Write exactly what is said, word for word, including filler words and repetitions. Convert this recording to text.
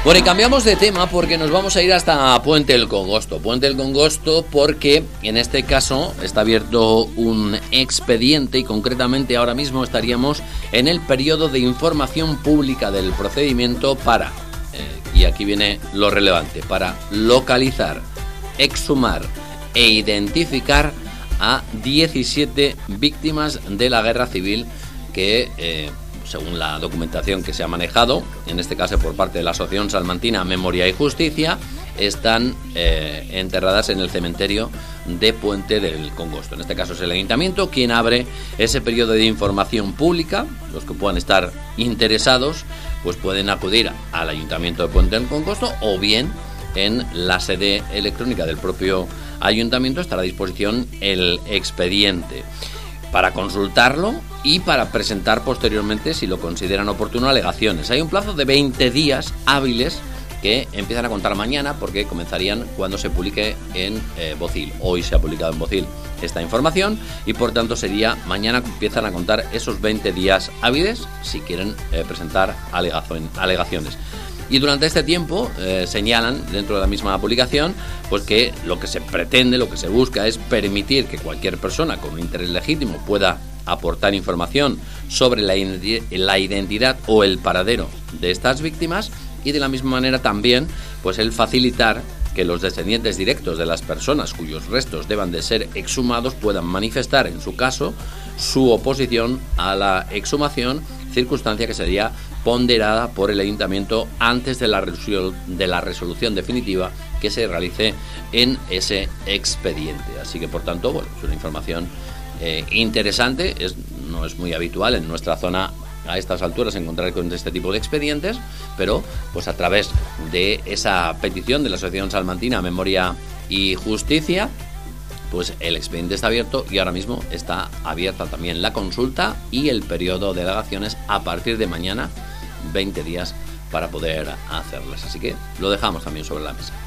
Bueno, y cambiamos de tema porque nos vamos a ir hasta Puente del Congosto. Puente del Congosto porque en este caso está abierto un expediente y concretamente ahora mismo estaríamos en el periodo de información pública del procedimiento para, eh, y aquí viene lo relevante, para localizar, exhumar e identificar a diecisiete víctimas de la guerra civil que... Eh, según la documentación que se ha manejado, en este caso por parte de la Asociación Salmantina Memoria y Justicia, están eh, enterradas en el cementerio de Puente del Congosto. En este caso es el Ayuntamiento quien abre ese periodo de información pública. Los que puedan estar interesados pues pueden acudir al Ayuntamiento de Puente del Congosto o bien en la sede electrónica del propio Ayuntamiento estará a disposición el expediente para consultarlo y para presentar posteriormente, si lo consideran oportuno, alegaciones. Hay un plazo de veinte días hábiles que empiezan a contar mañana porque comenzarían cuando se publique en eh, Bocil. Hoy se ha publicado en Bocil esta información y por tanto sería mañana que empiezan a contar esos veinte días hábiles si quieren eh, presentar alegaciones. Y durante este tiempo eh, señalan dentro de la misma publicación pues que lo que se pretende, lo que se busca es permitir que cualquier persona con un interés legítimo pueda aportar información sobre la, la identidad o el paradero de estas víctimas y de la misma manera también pues el facilitar que los descendientes directos de las personas cuyos restos deban de ser exhumados puedan manifestar en su caso su oposición a la exhumación, circunstancia que sería ponderada por el Ayuntamiento antes de la, resolu- de la resolución definitiva que se realice en ese expediente. Así que por tanto, bueno, es una información eh, interesante, es, no es muy habitual en nuestra zona a estas alturas encontrar con este tipo de expedientes, pero pues a través de esa petición de la Asociación Salmantina Memoria y Justicia, pues el expediente está abierto y ahora mismo está abierta también la consulta y el periodo de alegaciones a partir de mañana, veinte días para poder hacerlas. Así que lo dejamos también sobre la mesa.